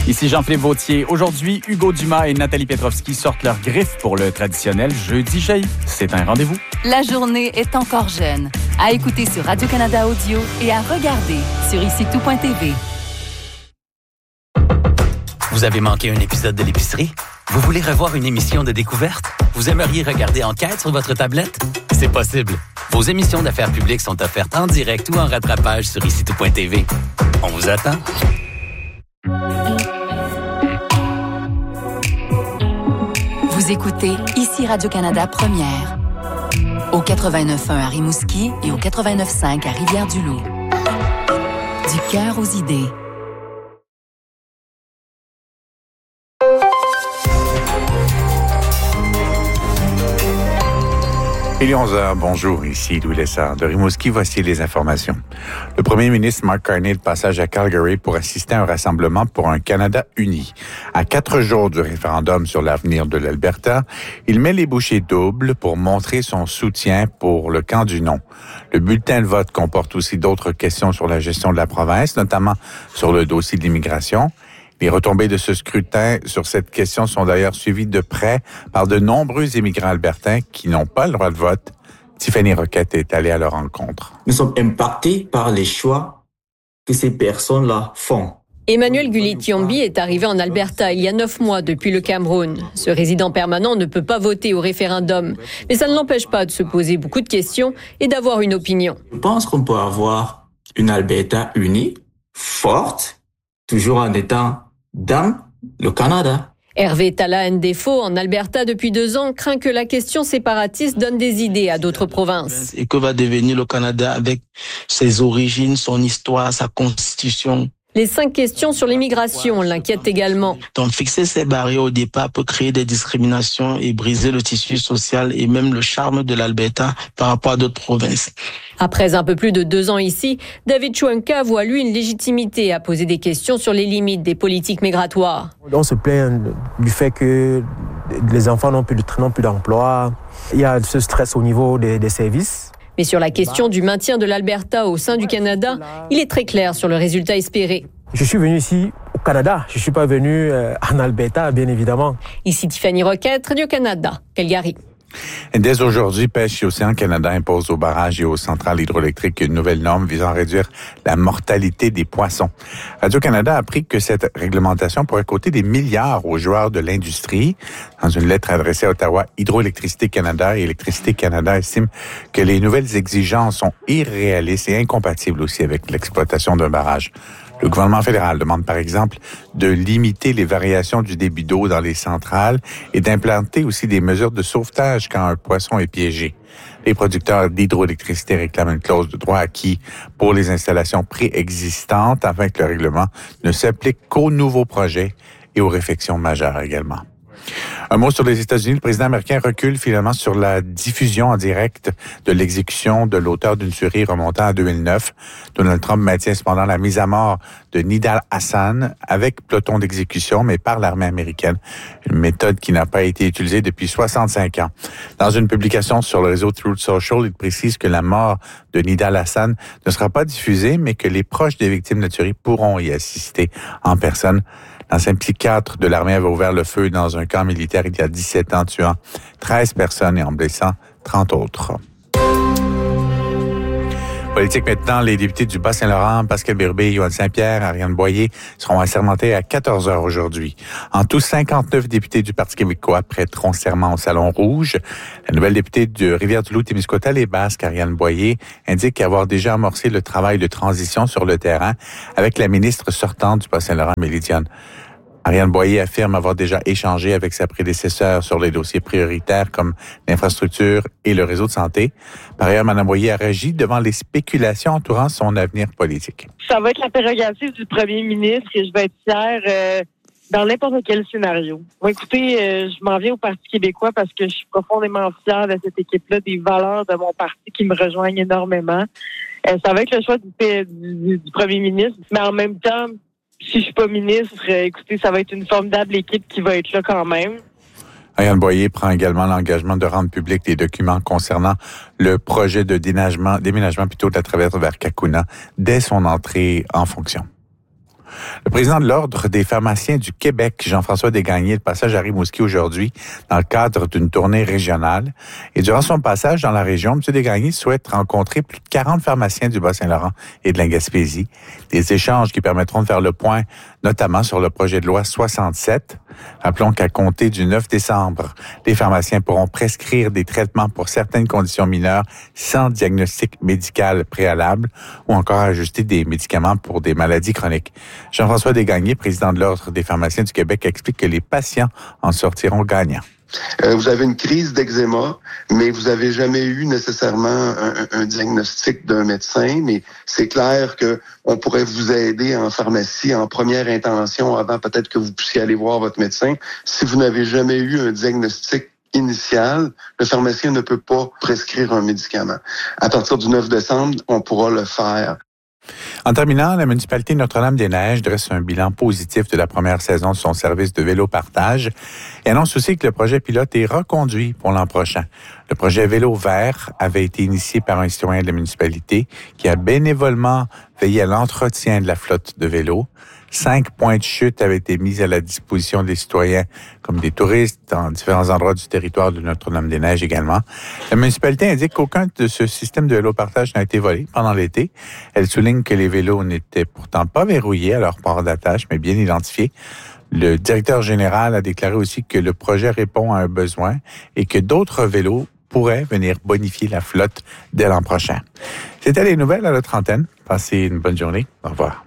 Ici Jean-Philippe Vautier. Aujourd'hui, Hugo Dumas et Nathalie Petrovski sortent leurs griffes pour le traditionnel Jeudi Jaillit. C'est un rendez-vous. La journée est encore jeune. À écouter sur Radio-Canada Audio et à regarder sur IciTout.tv. Vous avez manqué un épisode de l'épicerie? Vous voulez revoir une émission de découverte? Vous aimeriez regarder Enquête sur votre tablette? C'est possible. Vos émissions d'affaires publiques sont offertes en direct ou en rattrapage sur IciTout.tv. On vous attend. Vous écoutez ici Radio-Canada Première. Au 89.1 à Rimouski et au 89.5 à Rivière-du-Loup. Du cœur aux idées. Il est 11h, bonjour, ici Louis Lessard de Rimouski, voici les informations. Le premier ministre Mark Carney est de passage à Calgary pour assister à un rassemblement pour un Canada uni. À 4 jours du référendum sur l'avenir de l'Alberta, il met les bouchées doubles pour montrer son soutien pour le camp du non. Le bulletin de vote comporte aussi d'autres questions sur la gestion de la province, notamment sur le dossier de l'immigration. Les retombées de ce scrutin sur cette question sont d'ailleurs suivies de près par de nombreux immigrants albertains qui n'ont pas le droit de vote. Tiffany Roquette est allée à leur rencontre. Nous sommes impactés par les choix que ces personnes-là font. Emmanuel Gullit-Yombi est arrivé en Alberta il y a 9 mois depuis le Cameroun. Ce résident permanent ne peut pas voter au référendum, mais ça ne l'empêche pas de se poser beaucoup de questions et d'avoir une opinion. Je pense qu'on peut avoir une Alberta unie, forte, toujours en étant dans le Canada. Hervé Tala Ndefo, en Alberta depuis 2 ans, craint que la question séparatiste donne des idées à d'autres provinces. Et que va devenir le Canada avec ses origines, son histoire, sa constitution? Les 5 questions sur l'immigration l'inquiètent également. Donc fixer ces barrières au départ peut créer des discriminations et briser le tissu social et même le charme de l'Alberta par rapport à d'autres provinces. Après un peu plus de 2 ans ici, David Chouinka voit lui une légitimité à poser des questions sur les limites des politiques migratoires. On se plaint du fait que les enfants n'ont plus d'emploi. Il y a ce stress au niveau des services. Mais sur la question du maintien de l'Alberta au sein du Canada, il est très clair sur le résultat espéré. Je suis venu ici au Canada. Je ne suis pas venu en Alberta, bien évidemment. Ici Tiffany Roquette, Radio-Canada, Calgary. Dès aujourd'hui, Pêche et Océan Canada impose aux barrages et aux centrales hydroélectriques une nouvelle norme visant à réduire la mortalité des poissons. Radio-Canada a appris que cette réglementation pourrait coûter des milliards aux joueurs de l'industrie. Dans une lettre adressée à Ottawa, Hydroélectricité Canada et Électricité Canada estiment que les nouvelles exigences sont irréalistes et incompatibles aussi avec l'exploitation d'un barrage. Le gouvernement fédéral demande, par exemple, de limiter les variations du débit d'eau dans les centrales et d'implanter aussi des mesures de sauvetage quand un poisson est piégé. Les producteurs d'hydroélectricité réclament une clause de droit acquis pour les installations préexistantes afin que le règlement ne s'applique qu'aux nouveaux projets et aux réfections majeures également. Un mot sur les États-Unis. Le président américain recule finalement sur la diffusion en direct de l'exécution de l'auteur d'une tuerie remontant à 2009. Donald Trump maintient cependant la mise à mort de Nidal Hassan avec peloton d'exécution, mais par l'armée américaine. Une méthode qui n'a pas été utilisée depuis 65 ans. Dans une publication sur le réseau Truth Social, il précise que la mort de Nidal Hassan ne sera pas diffusée, mais que les proches des victimes de tuerie pourront y assister en personne. L'ancien psychiatre de l'armée avait ouvert le feu dans un camp militaire il y a 17 ans, tuant 13 personnes et en blessant 30 autres. Politique maintenant, les députés du Bas-Saint-Laurent, Pascal Bérubé, Yoann Saint-Pierre, Ariane Boyer seront assermentés à 14h aujourd'hui. En tout, 59 députés du Parti québécois prêteront serment au Salon Rouge. La nouvelle députée de Rivière-du-Loup-Témiscouata-les-Basques, Ariane Boyer, indique avoir déjà amorcé le travail de transition sur le terrain avec la ministre sortante du Bas-Saint-Laurent, Amélie Dionne. Ariane Boyer affirme avoir déjà échangé avec sa prédécesseur sur les dossiers prioritaires comme l'infrastructure et le réseau de santé. Par ailleurs, Mme Boyer a réagi devant les spéculations entourant son avenir politique. Ça va être la prérogative du premier ministre et je vais être fière dans n'importe quel scénario. Moi, écoutez, je m'en viens au Parti québécois parce que je suis profondément fière de cette équipe-là, des valeurs de mon parti qui me rejoignent énormément. Ça va être le choix du premier ministre, mais en même temps, si je suis pas ministre, écoutez, ça va être une formidable équipe qui va être là quand même. Ariane Boyer prend également l'engagement de rendre public les documents concernant le projet de déménagement plutôt de la traversée vers Kakuna dès son entrée en fonction. Le président de l'Ordre des pharmaciens du Québec, Jean-François Desgagnés, de passage à Rimouski aujourd'hui dans le cadre d'une tournée régionale. Et durant son passage dans la région, M. Desgagnés souhaite rencontrer plus de 40 pharmaciens du Bas-Saint-Laurent et de la Gaspésie. Des échanges qui permettront de faire le point, notamment sur le projet de loi 67. Rappelons qu'à compter du 9 décembre, les pharmaciens pourront prescrire des traitements pour certaines conditions mineures sans diagnostic médical préalable ou encore ajuster des médicaments pour des maladies chroniques. Jean-François Desgagnés, président de l'Ordre des pharmaciens du Québec, explique que les patients en sortiront gagnants. Vous avez une crise d'eczéma, mais vous avez jamais eu nécessairement un diagnostic d'un médecin, mais c'est clair que on pourrait vous aider en pharmacie en première intention avant peut-être que vous puissiez aller voir votre médecin. Si vous n'avez jamais eu un diagnostic initial, le pharmacien ne peut pas prescrire un médicament. À partir du 9 décembre, on pourra le faire. En terminant, la municipalité de Notre-Dame-des-Neiges dresse un bilan positif de la première saison de son service de vélo partage et annonce aussi que le projet pilote est reconduit pour l'an prochain. Le projet Vélo vert avait été initié par un citoyen de la municipalité qui a bénévolement veillé à l'entretien de la flotte de vélos. 5 points de chute avaient été mis à la disposition des citoyens comme des touristes dans différents endroits du territoire de Notre-Dame-des-Neiges également. La municipalité indique qu'aucun de ce système de vélo-partage n'a été volé pendant l'été. Elle souligne que les vélos n'étaient pourtant pas verrouillés à leur port d'attache, mais bien identifiés. Le directeur général a déclaré aussi que le projet répond à un besoin et que d'autres vélos pourraient venir bonifier la flotte dès l'an prochain. C'était les nouvelles à notre antenne. Passez une bonne journée. Au revoir.